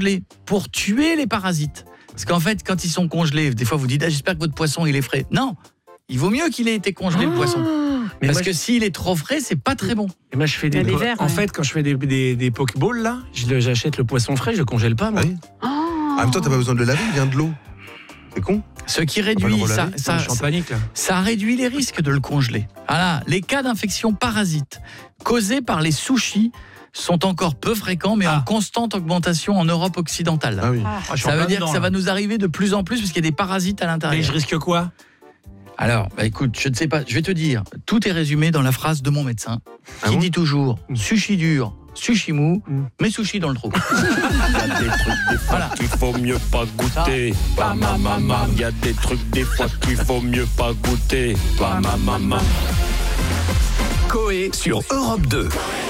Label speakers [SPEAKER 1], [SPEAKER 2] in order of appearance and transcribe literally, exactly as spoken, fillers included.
[SPEAKER 1] congelés pour tuer les parasites. Parce qu'en fait, quand ils sont congelés, des fois vous dites ah, j'espère que votre poisson il est frais. Non, il vaut mieux qu'il ait été congelé, oh le poisson. Mais Parce moi, que je... s'il est trop frais, c'est pas très bon.
[SPEAKER 2] Et moi, je fais des.
[SPEAKER 3] des verres,
[SPEAKER 2] en
[SPEAKER 3] ouais.
[SPEAKER 2] fait, quand je fais des, des, des pokeballs, là, je, j'achète le poisson frais, je le congèle pas, moi.
[SPEAKER 4] Oui. Oh. En même temps, t'as pas besoin de le laver, il vient de l'eau. C'est con.
[SPEAKER 1] Ce qui réduit, ça, ça,
[SPEAKER 2] je suis en panique, là.
[SPEAKER 1] ça réduit les risques de le congeler. Voilà, les cas d'infection parasite causés par les sushis sont encore peu fréquents, mais ah. en constante augmentation en Europe occidentale.
[SPEAKER 4] Ah oui.
[SPEAKER 1] Ah, ça veut dire dedans, que ça va nous arriver de plus en plus parce qu'il y a des parasites à l'intérieur.
[SPEAKER 2] Mais je risque quoi ?
[SPEAKER 1] Alors, bah écoute, je ne sais pas, je vais te dire, tout est résumé dans la phrase de mon médecin,
[SPEAKER 4] ah
[SPEAKER 1] qui
[SPEAKER 4] bon
[SPEAKER 1] dit toujours « sushi dur, sushi mou, mm. mais sushi dans le trou ».
[SPEAKER 5] Il y a des trucs des fois voilà. qu'il faut mieux pas goûter. Bah, ma, ma, ma. Il y a des trucs des fois qu'il faut mieux pas goûter. Bah, ma, ma, ma.
[SPEAKER 6] Coé sur Europe deux.